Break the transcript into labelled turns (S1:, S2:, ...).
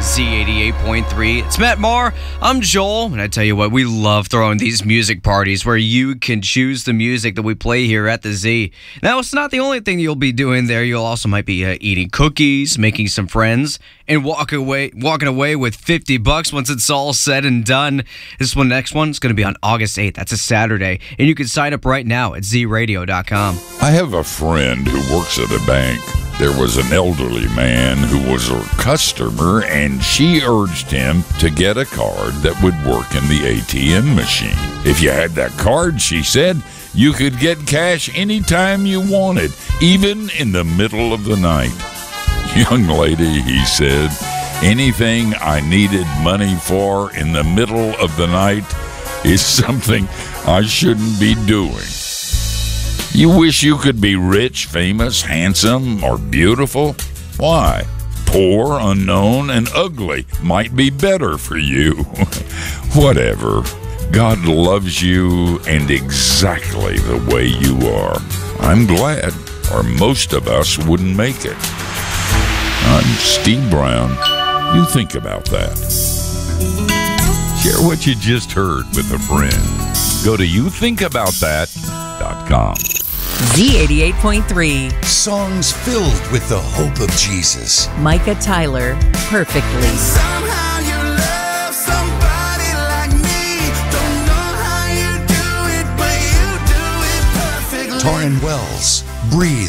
S1: Z88.3. It's Matt Marr. I'm Joel, and I tell you what, we love throwing these music parties where you can choose the music that we play here at the Z. Now, it's not the only thing you'll be doing there. You'll also might be eating cookies, making some friends, and walking away with $50 once it's all said and done. Next one is going to be on August 8th. That's a Saturday, and you can sign up right now at zradio.com.
S2: I have a friend who works at a bank. There was an elderly man who was a customer, and she urged him to get a card that would work in the ATM machine. If you had that card, she said, you could get cash anytime you wanted, even in the middle of the night. Young lady, he said, anything I needed money for in the middle of the night is something I shouldn't be doing. You wish you could be rich, famous, handsome, or beautiful? Why? Poor, unknown, and ugly might be better for you. Whatever. God loves you and exactly the way you are. I'm glad, or most of us wouldn't make it. I'm Steve Brown. You think about that. Share what you just heard with a friend. Go to youthinkaboutthat.com.
S3: Z88.3.
S4: Songs filled with the hope of Jesus.
S3: Micah Tyler, Perfectly.
S5: Somehow you love somebody like me. Don't know how you do it, but you do it perfectly.
S4: Torrin Wells, Breathe.